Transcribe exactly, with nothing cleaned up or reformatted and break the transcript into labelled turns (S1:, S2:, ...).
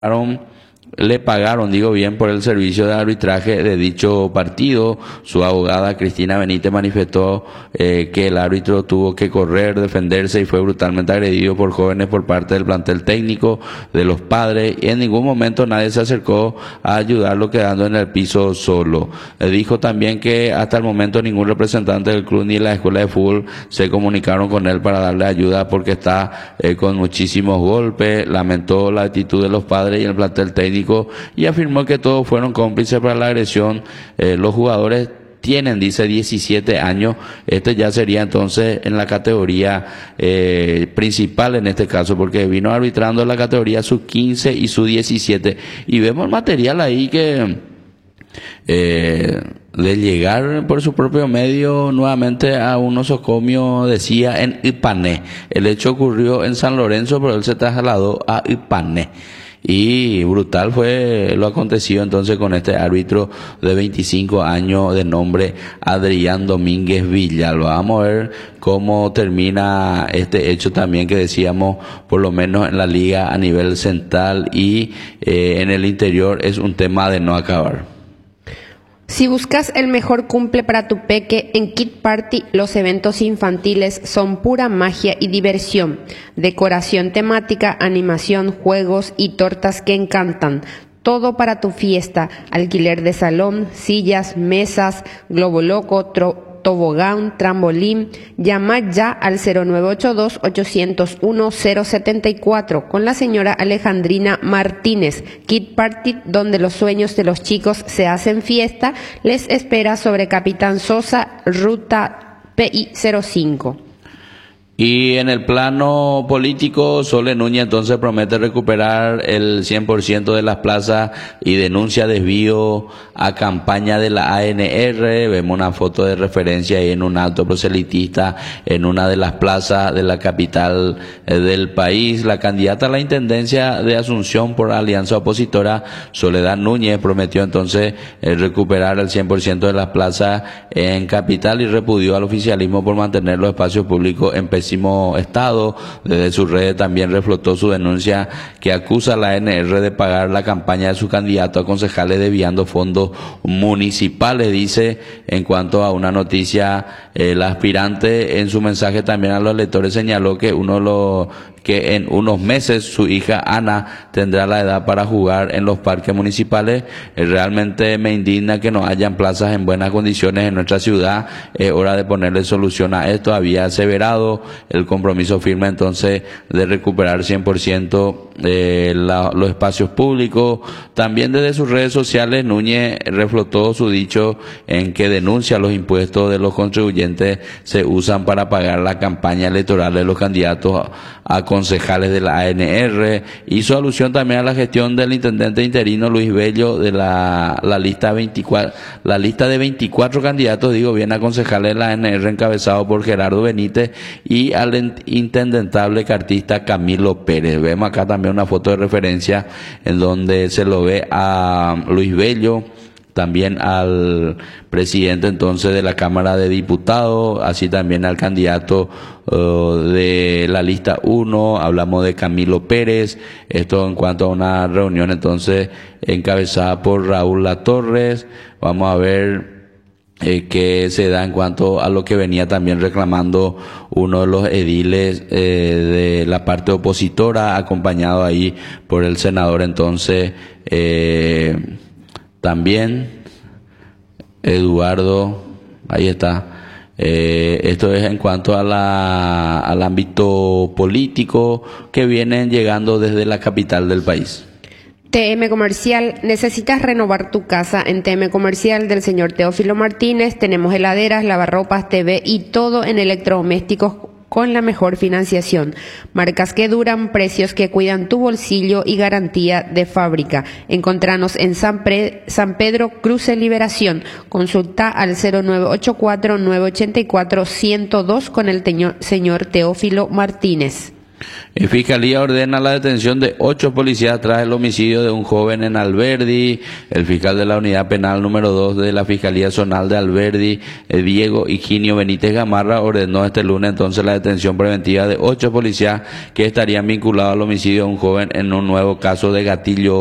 S1: le pagaron, digo bien, por el servicio de arbitraje de dicho partido. Su abogada Cristina Benítez manifestó eh, que el árbitro tuvo que correr, defenderse y fue brutalmente agredido por jóvenes por parte del plantel técnico, de los padres, y en ningún momento nadie se acercó a ayudarlo, quedando en el piso solo. Eh, dijo también que hasta el momento ningún representante del club ni la escuela de fútbol se comunicaron con él para darle ayuda porque está eh, con muchísimos golpes. Lamentó la actitud de los padres y el plantel técnico y afirmó que todos fueron cómplices para la agresión. Eh, los jugadores tienen, dice, diecisiete años. Este ya sería entonces en la categoría eh, principal en este caso, porque vino arbitrando la categoría sub quince y sub diecisiete. Y vemos el material ahí que eh, de llegar por su propio medio nuevamente a un nosocomio, decía, en Ipané. El hecho ocurrió en San Lorenzo, pero él se trasladó a Ipané. Y brutal fue lo acontecido entonces con este árbitro de veinticinco años de nombre Adrián Domínguez Villalba. Vamos a ver cómo termina este hecho también que decíamos, por lo menos en la liga a nivel central y eh, en el interior es un tema de no acabar.
S2: Si buscas el mejor cumple para tu peque, en Kid Party los eventos infantiles son pura magia y diversión. Decoración temática, animación, juegos y tortas que encantan. Todo para tu fiesta. Alquiler de salón, sillas, mesas, globo loco, tro- tobogán, trampolín. Llama ya al cero nueve ocho dos, ocho cero uno, cero siete cuatro con la señora Alejandrina Martínez. Kid Party, donde los sueños de los chicos se hacen fiesta, les espera sobre Capitán Sosa, ruta P I cero cinco.
S1: Y en el plano político, Sole Núñez entonces promete recuperar el cien por ciento de las plazas y denuncia desvío a campaña de la A N R. Vemos una foto de referencia ahí en un acto proselitista en una de las plazas de la capital eh, del país. La candidata a la intendencia de Asunción por alianza opositora, Soledad Núñez, prometió entonces eh, recuperar el cien por ciento de las plazas en capital y repudió al oficialismo por mantener los espacios públicos en pésimo estado. Desde sus redes también reflotó su denuncia que acusa a la A N R de pagar la campaña de su candidato a concejales desviando fondos municipales. Dice, en cuanto a una noticia, el aspirante en su mensaje también a los electores señaló que uno de los que en unos meses su hija Ana tendrá la edad para jugar en los parques municipales. Eh, realmente me indigna que no hayan plazas en buenas condiciones en nuestra ciudad. Es eh, hora de ponerle solución a esto. Había aseverado el compromiso firme entonces de recuperar cien por ciento eh, la, los espacios públicos. También desde sus redes sociales Núñez reflotó su dicho en que denuncia los impuestos de los contribuyentes se usan para pagar la campaña electoral de los candidatos a, a concejales de la A N R. Hizo alusión también a la gestión del intendente interino Luis Bello de la, la lista veinticuatro, la lista de veinticuatro candidatos, digo bien, a concejales de la A N R encabezado por Gerardo Benítez y al intendentable cartista Camilo Pérez. Vemos acá también una foto de referencia en donde se lo ve a Luis Bello, también al presidente entonces de la Cámara de Diputados, así también al candidato uh, de la lista uno, hablamos de Camilo Pérez. Esto en cuanto a una reunión entonces encabezada por Raúl Latorres. Vamos a ver Eh, que se da en cuanto a lo que venía también reclamando uno de los ediles eh, de la parte opositora, acompañado ahí por el senador entonces eh, también Eduardo, ahí está. Eh, esto es en cuanto a la, al ámbito político que vienen llegando desde la capital del país.
S2: T M Comercial, ¿necesitas renovar tu casa? En T M Comercial del señor Teófilo Martínez tenemos heladeras, lavarropas, T V y todo en electrodomésticos con la mejor financiación. Marcas que duran, precios que cuidan tu bolsillo y garantía de fábrica. Encontranos en San, Pre- San Pedro Cruce Liberación. Consulta al cero nueve ocho cuatro, nueve ocho cuatro, uno cero dos con el teño- señor Teófilo Martínez.
S1: Eh, Fiscalía ordena la detención de ocho policías tras el homicidio de un joven en Alberdi. El fiscal de la unidad penal número dos de la Fiscalía Zonal de Alberdi, eh, Diego Higinio Benítez Gamarra, ordenó este lunes entonces la detención preventiva de ocho policías que estarían vinculados al homicidio de un joven en un nuevo caso de gatillo